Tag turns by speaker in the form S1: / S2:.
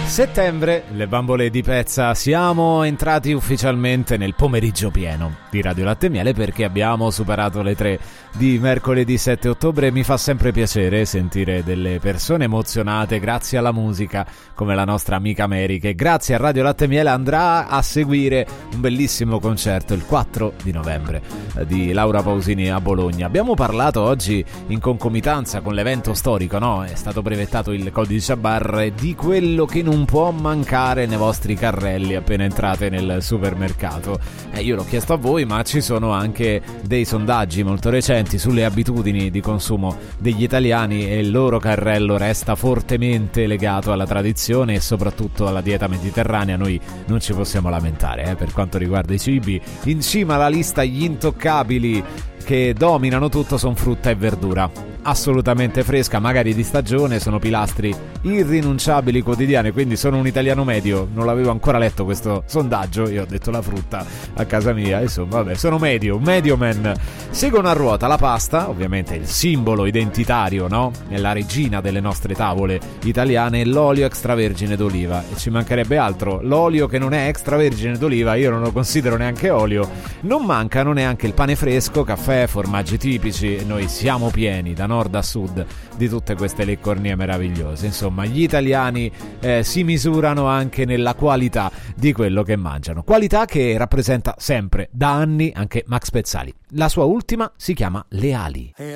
S1: Settembre, le bambole di Pezza, siamo entrati ufficialmente nel pomeriggio pieno di Radio Latte e Miele perché abbiamo superato le 3 di mercoledì 7 ottobre. Mi fa sempre piacere sentire delle persone emozionate grazie alla musica come la nostra amica Mary, che grazie a Radio Latte e Miele andrà a seguire un bellissimo concerto il 4 di novembre di Laura Pausini a Bologna. Abbiamo parlato oggi in concomitanza con l'evento storico, no? È stato brevettato il codice a barre di quello che non può mancare nei vostri carrelli appena entrate nel supermercato. Io l'ho chiesto a voi, ma ci sono anche dei sondaggi molto recenti sulle abitudini di consumo degli italiani e il loro carrello resta fortemente legato alla tradizione e soprattutto alla dieta mediterranea. Noi non ci possiamo lamentare per quanto riguarda i cibi. In cima alla lista gli intoccabili che dominano tutto sono frutta e verdura assolutamente fresca, magari di stagione, sono pilastri irrinunciabili quotidiani, quindi sono un italiano medio. Non l'avevo ancora letto questo sondaggio, io ho detto la frutta a casa mia, insomma vabbè, sono medio man. Seguono a ruota la pasta, ovviamente il simbolo identitario, no? È la regina delle nostre tavole italiane, e l'olio extravergine d'oliva, e ci mancherebbe altro. L'olio che non è extravergine d'oliva io non lo considero neanche olio. Non mancano neanche il pane fresco, caffè, formaggi tipici, e noi siamo pieni da nord a sud di tutte queste leccornie meravigliose. Insomma, gli italiani si misurano anche nella qualità di quello che mangiano, qualità che rappresenta sempre da anni anche Max Pezzali. La sua ultima si chiama Le ali.